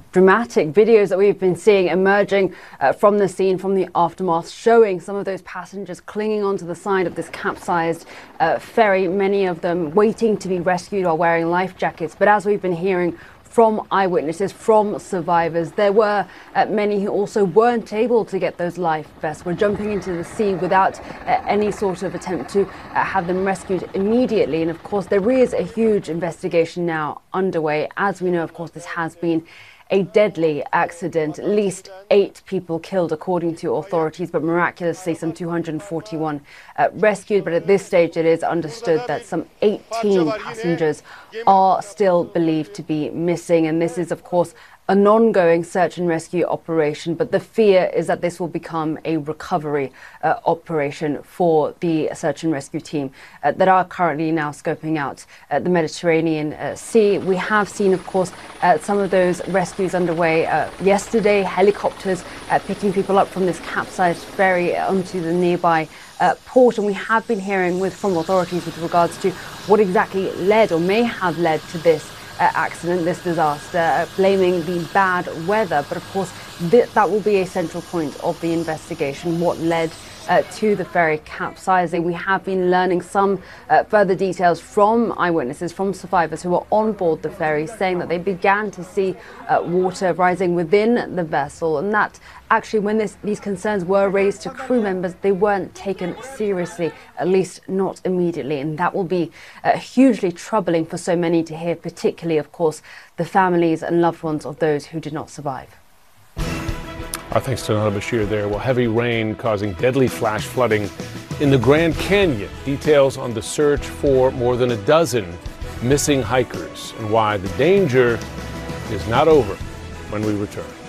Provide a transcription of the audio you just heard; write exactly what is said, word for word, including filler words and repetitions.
dramatic videos that we've been seeing emerging uh, from the scene, from the aftermath, showing some of those passengers clinging onto the side of this capsized uh, ferry, many of them waiting to be rescued while wearing life jackets. But as we've been hearing from eyewitnesses, from survivors, there were uh, many who also weren't able to get those life vests, were jumping into the sea without uh, any sort of attempt to uh, have them rescued immediately. And of course, there is a huge investigation now underway. As we know, of course, this has been a deadly accident. At least eight people killed, according to authorities, but miraculously some two hundred forty-one uh, rescued. But at this stage, it is understood that some eighteen passengers are still believed to be missing. And this is, of course, an ongoing search and rescue operation, but the fear is that this will become a recovery uh, operation for the search and rescue team uh, that are currently now scoping out uh, the Mediterranean uh, Sea. We have seen, of course, uh, some of those rescues underway uh, yesterday, helicopters uh, picking people up from this capsized ferry onto the nearby Uh, port, and we have been hearing with from authorities with regards to what exactly led or may have led to this uh, accident, this disaster, uh, blaming the bad weather. But of course, th that will be a central point of the investigation. What led Uh, to the ferry capsizing? We have been learning some uh, further details from eyewitnesses, from survivors who were on board the ferry, saying that they began to see uh, water rising within the vessel, and that actually when this, these concerns were raised to crew members, they weren't taken seriously, at least not immediately. And that will be uh, hugely troubling for so many to hear, particularly, of course, the families and loved ones of those who did not survive. Our thanks to Nada Bashir there. Well, heavy rain causing deadly flash flooding in the Grand Canyon. Details on the search for more than a dozen missing hikers and why the danger is not over when we return.